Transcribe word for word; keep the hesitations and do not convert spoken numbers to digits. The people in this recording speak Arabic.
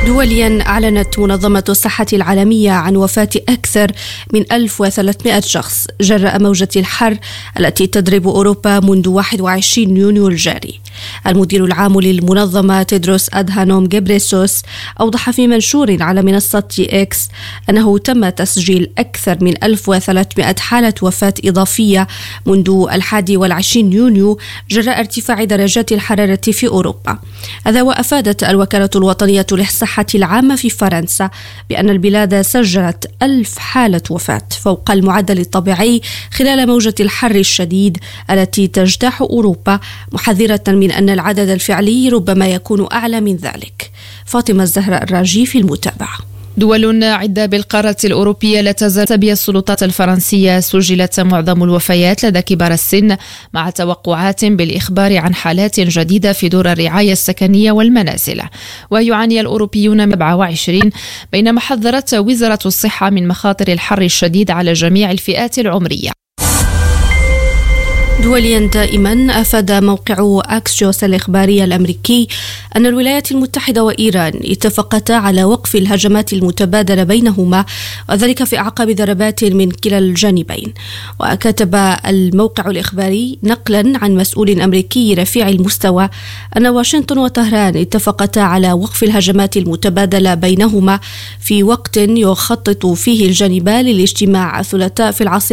دوليا أعلنت منظمة الصحة العالمية عن وفاة أكثر من ألف وثلاثمائة شخص جراء موجة الحر التي تضرب أوروبا منذ واحد وعشرين يونيو الجاري. المدير العام للمنظمة تيدروس أدهانوم غيبريسوس أوضح في منشور على منصة إكس أنه تم تسجيل أكثر من ألف وثلاثمائة حالة وفاة إضافية منذ الحادي والعشرين يونيو جراء ارتفاع درجات الحرارة في أوروبا. هذا وأفادت الوكالة الوطنية للصحة العامة في فرنسا بأن البلاد سجلت ألف حالة وفاة فوق المعدل الطبيعي خلال موجة الحر الشديد التي تجتاح أوروبا، محذرة من أن العدد الفعلي ربما يكون أعلى من ذلك. فاطمة الزهراء الراجي في المتابعة. دول عدة بالقارة الأوروبية لا تزال تبي السلطات الفرنسية سجلت معظم الوفيات لدى كبار السن، مع توقعات بالإخبار عن حالات جديدة في دور الرعاية السكنية والمنازل. ويعاني الأوروبيون من أربعة وعشرين، بينما حذرت وزارة الصحة من مخاطر الحر الشديد على جميع الفئات العمرية. دوليا دائما أفاد موقع أكسيوس الإخباري الأمريكي أن الولايات المتحدة وإيران اتفقتا على وقف الهجمات المتبادلة بينهما، وذلك في أعقاب ضربات من كلا الجانبين. وكتب الموقع الإخباري نقلا عن مسؤول أمريكي رفيع المستوى أن واشنطن وطهران اتفقتا على وقف الهجمات المتبادلة بينهما في وقت يخطط فيه الجانبان للاجتماع الثلاثاء في العاصمة